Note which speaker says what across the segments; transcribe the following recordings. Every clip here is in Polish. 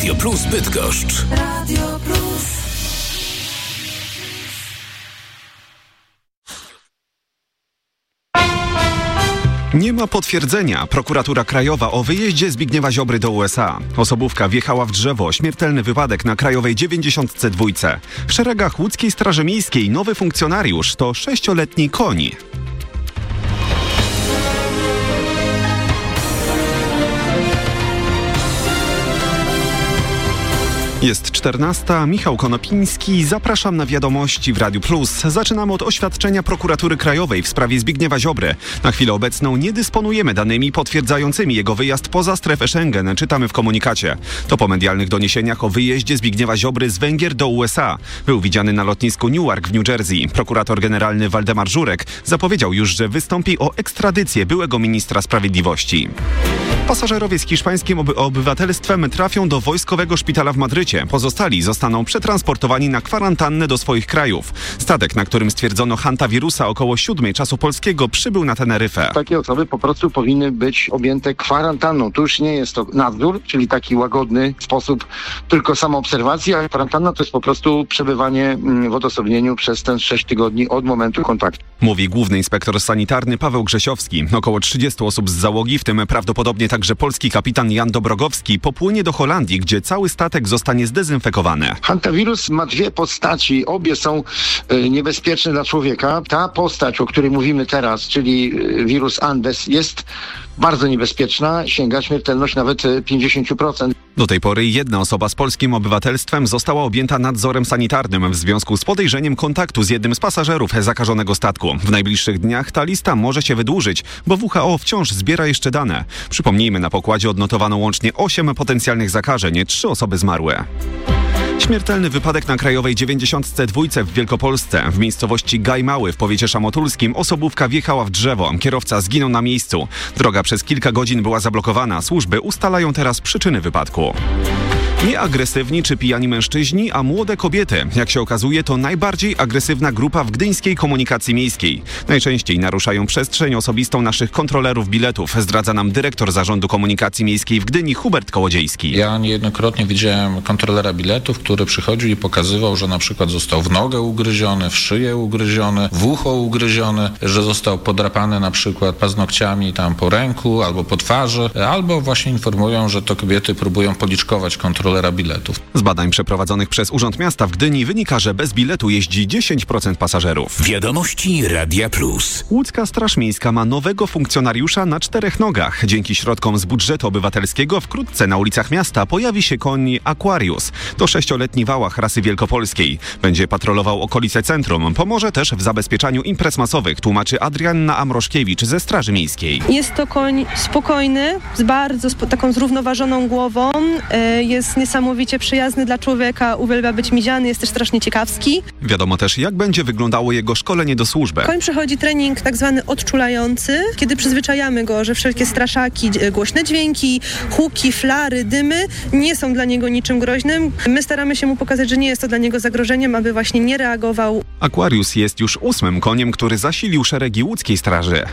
Speaker 1: Radio Plus Bydgoszcz.
Speaker 2: Radio Plus.
Speaker 3: Nie ma potwierdzenia. Prokuratura Krajowa o wyjeździe Zbigniewa Ziobry do USA. Osobówka wjechała w drzewo. Śmiertelny wypadek na Krajowej 92. W szeregach łódzkiej Straży Miejskiej nowy funkcjonariusz to 6-letni koń. Jest 14. Michał Konopiński. Zapraszam na wiadomości w Radiu Plus. Zaczynamy od oświadczenia Prokuratury Krajowej w sprawie Zbigniewa Ziobry. Na chwilę obecną nie dysponujemy danymi potwierdzającymi jego wyjazd poza strefę Schengen, czytamy w komunikacie. To po medialnych doniesieniach o wyjeździe Zbigniewa Ziobry z Węgier do USA. Był widziany na lotnisku Newark w New Jersey. Prokurator generalny Waldemar Żurek zapowiedział już, że wystąpi o ekstradycję byłego ministra sprawiedliwości. Pasażerowie z hiszpańskim obywatelstwem trafią do wojskowego szpitala w Madrycie. Pozostali zostaną przetransportowani na kwarantannę do swoich krajów. Statek, na którym stwierdzono hantawirusa około 7 czasu polskiego, przybył na Teneryfę.
Speaker 4: Takie osoby po prostu powinny być objęte kwarantanną. Tu już nie jest to nadzór, czyli taki łagodny sposób, tylko samoobserwacji, a kwarantanna to jest po prostu przebywanie w odosobnieniu przez ten 6 tygodni od momentu kontaktu.
Speaker 3: Mówi główny inspektor sanitarny Paweł Grzesiowski. Około 30 osób z załogi, w tym prawdopodobnie także polski kapitan Jan Dobrogowski, popłynie do Holandii, gdzie cały statek zostanie zdezynfekowany.
Speaker 4: Hantawirus ma dwie postaci. Obie są niebezpieczne dla człowieka. Ta postać, o której mówimy teraz, czyli wirus Andes, jest bardzo niebezpieczna. Sięga śmiertelność nawet 50%.
Speaker 3: Do tej pory jedna osoba z polskim obywatelstwem została objęta nadzorem sanitarnym w związku z podejrzeniem kontaktu z jednym z pasażerów zakażonego statku. W najbliższych dniach ta lista może się wydłużyć, bo WHO wciąż zbiera jeszcze dane. Przypomnijmy, na pokładzie odnotowano łącznie 8 potencjalnych zakażeń, 3 osoby zmarły. Śmiertelny wypadek na Krajowej 92 w Wielkopolsce. W miejscowości Gajmały w powiecie szamotulskim osobówka wjechała w drzewo. Kierowca zginął na miejscu. Droga przez kilka godzin była zablokowana. Służby ustalają teraz przyczyny wypadku. Nie agresywni czy pijani mężczyźni, a młode kobiety. Jak się okazuje, to najbardziej agresywna grupa w gdyńskiej komunikacji miejskiej. Najczęściej naruszają przestrzeń osobistą naszych kontrolerów biletów, zdradza nam dyrektor Zarządu Komunikacji Miejskiej w Gdyni Hubert Kołodziejski.
Speaker 5: Ja niejednokrotnie widziałem kontrolera biletów, który przychodził i pokazywał, że na przykład został w nogę ugryziony, w szyję ugryziony, w ucho ugryziony, że został podrapany na przykład paznokciami tam po ręku albo po twarzy, albo właśnie informują, że to kobiety próbują policzkować kontrolerów biletów.
Speaker 3: Z badań przeprowadzonych przez Urząd Miasta w Gdyni wynika, że bez biletu jeździ 10% pasażerów.
Speaker 1: Wiadomości Radia Plus.
Speaker 3: Łódzka Straż Miejska ma nowego funkcjonariusza na 4 nogach. Dzięki środkom z budżetu obywatelskiego wkrótce na ulicach miasta pojawi się koń Aquarius. To 6-letni wałach rasy wielkopolskiej. Będzie patrolował okolice centrum. Pomoże też w zabezpieczaniu imprez masowych, tłumaczy Adrianna Amroszkiewicz ze Straży Miejskiej.
Speaker 6: Jest to koń spokojny, z bardzo taką zrównoważoną głową. Jest niesamowicie przyjazny dla człowieka, uwielbia być miziany, jest też strasznie ciekawski.
Speaker 3: Wiadomo też, jak będzie wyglądało jego szkolenie do służby.
Speaker 6: Koń przechodzi trening tak zwany odczulający, kiedy przyzwyczajamy go, że wszelkie straszaki, głośne dźwięki, huki, flary, dymy nie są dla niego niczym groźnym. My staramy się mu pokazać, że nie jest to dla niego zagrożeniem, aby właśnie nie reagował.
Speaker 3: Aquarius jest już 8. koniem, który zasilił szeregi łódzkiej straży.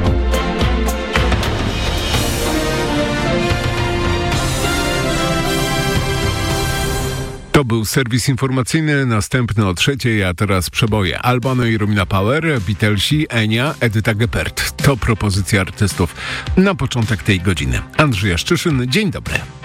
Speaker 7: To był serwis informacyjny, następny o 3:00, a teraz przeboje. Albano i Romina Power, Beatlesi, Enia, Edyta Geppert. To propozycja artystów na początek tej godziny. Andrzej Jaszczyszyn, dzień dobry.